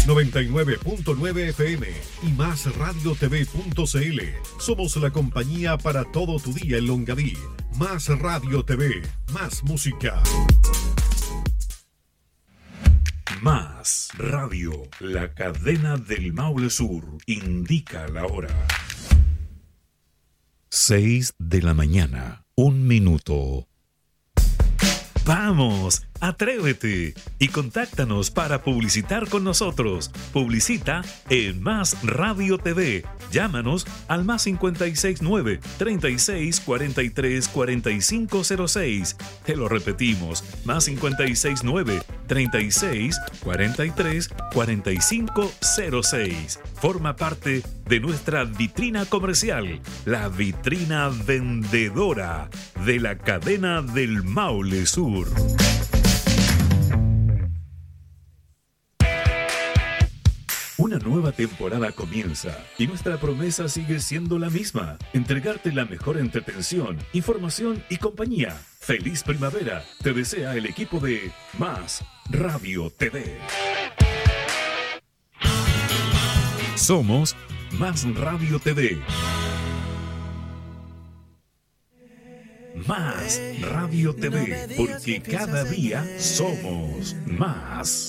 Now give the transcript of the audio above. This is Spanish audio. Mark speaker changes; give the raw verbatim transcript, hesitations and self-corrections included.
Speaker 1: noventa y nueve punto nueve F M y más radio t v punto c l. Somos la compañía para todo tu día en Longaví. Más Radio T V, más música.
Speaker 2: Más Radio, la cadena del Maule Sur, indica la hora. Seis de la mañana, un minuto. ¡Vamos! ¡Atrévete! Y contáctanos para publicitar con nosotros. Publicita en Más Radio T V. Llámanos al más cincuenta y seis nueve, treinta y seis, cuarenta y tres, cuarenta y cinco cero seis. Te lo repetimos, más cincuenta y seis nueve, treinta y seis, cuarenta y tres, cuarenta y cinco cero seis. Forma parte de nuestra vitrina comercial, la vitrina vendedora de la cadena del Maule Sur. Una nueva temporada comienza y nuestra promesa sigue siendo la misma: entregarte la mejor entretención, información y compañía. ¡Feliz primavera! Te desea el equipo de Más Radio T V. Somos Más Radio T V. Más Radio T V, porque cada día somos más.